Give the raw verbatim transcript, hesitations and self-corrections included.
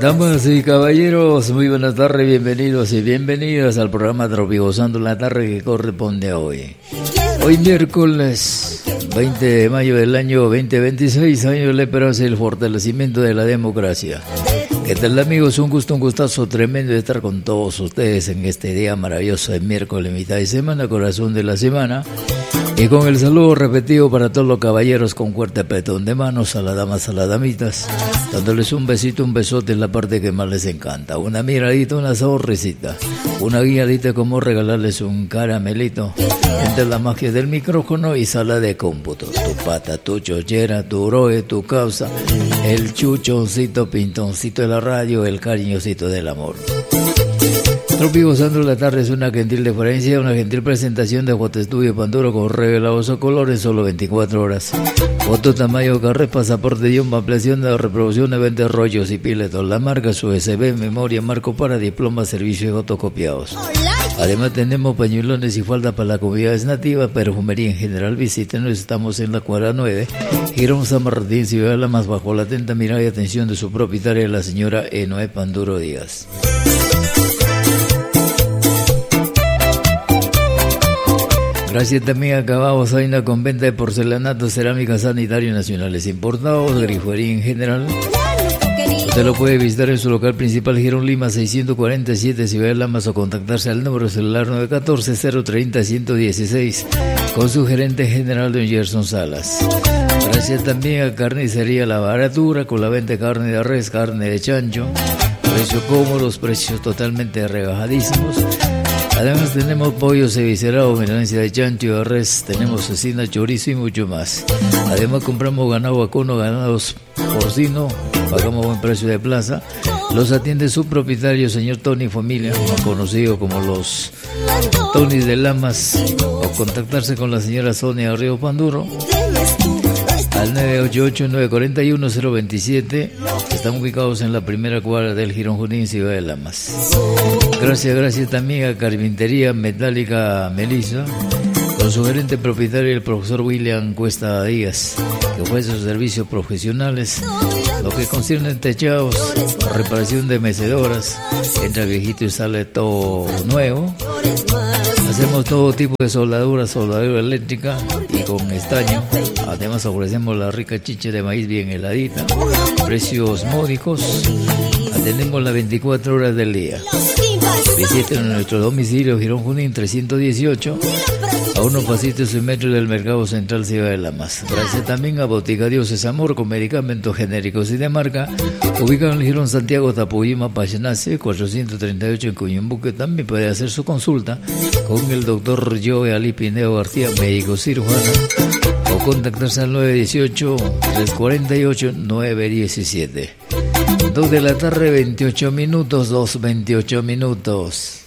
Damas y caballeros, muy buenas tardes, bienvenidos y bienvenidas al programa Tropicozando la Tarde que corresponde a hoy. Hoy miércoles veinte de mayo del año veinte veintiséis, año de la esperanza y el fortalecimiento de la democracia. ¿Qué tal, amigos? Un gusto, un gustazo tremendo de estar con todos ustedes en este día maravilloso de miércoles, mitad de semana, corazón de la semana. Y con el saludo repetido para todos los caballeros con fuerte apretón de manos, a las damas, a las damitas, dándoles un besito, un besote en la parte que más les encanta, una miradita, una sonrisita, una guiadita como regalarles un caramelito, entre la magia del micrófono y sala de cómputo, tu pata, tu chochera, tu roe, tu causa, el chuchoncito, pintoncito de la radio, el cariñosito del amor. Tropicozando la Tarde es una gentil deferencia, una gentil presentación de Foto Estudio Panduro con revelados o colores, solo veinticuatro horas. Foto tamaño carré, pasaporte y una ampliación de reproducción de veinte rollos y piletos. La marca, su U S B, memoria, marco para diploma, servicio y fotocopiados. Además tenemos pañuelones y falda para las comunidades nativas, perfumería en general. Visítenos, estamos en la cuadra nueve, Girón San Martín, Ciudad de la Más, bajo la atenta mirada y atención de su propietaria, la señora Enoe Panduro Díaz. Gracias también a Cabao Zaina con venta de porcelanato, cerámica sanitario nacionales importados, grifería en general. Usted lo puede visitar en su local principal, Girón Lima seiscientos cuarenta y siete, Ciudad de Lamas, o contactarse al número celular nueve uno cuatro, cero tres cero, uno uno uno seis con su gerente general, don Gerson Salas. Gracias también a Carnicería La Baratura, con la venta de carne de res, carne de chancho, precios cómodos, precios totalmente rebajadísimos. Además tenemos pollo cevicerado, milanesas de chancho y de res, tenemos cecina, chorizo y mucho más. Además compramos ganado vacuno, ganados porcino, pagamos buen precio de plaza. Los atiende su propietario, señor Tony Familia, conocido como los Tony de Lamas, o contactarse con la señora Sonia Río Panduro al nueve ocho ocho, nueve cuatro uno, cero dos siete. Están ubicados en la primera cuadra del Girón Junín, Ciudad de Lamas. Gracias, gracias también a Carpintería Metálica Melissa, con su gerente propietario, el profesor William Cuesta Díaz, que ofrece sus servicios profesionales, lo que concierne en techados, reparación de mecedoras, entra viejito y sale todo nuevo. Hacemos todo tipo de soldadura, soldadura eléctrica y con estaño. Además ofrecemos la rica chicha de maíz bien heladita, precios módicos. Atendemos las veinticuatro horas del día. Visiten nuestro domicilio, Girón Junín trescientos dieciocho, a unos pasitos y metros del Mercado Central, Ciudad de Lamas. Gracias también a Botica Dioses Amor, con medicamentos genéricos y de marca, ubicado en el Girón Santiago, Tapuyima, Pachanace, cuatrocientos treinta y ocho en Cuyumbuque. También puede hacer su consulta con el doctor Joe Ali Pineo García, médico cirujano, o contactarse al nueve uno ocho, tres cuatro ocho, nueve uno siete. dos de la tarde, veintiocho minutos, dos veintiocho minutos.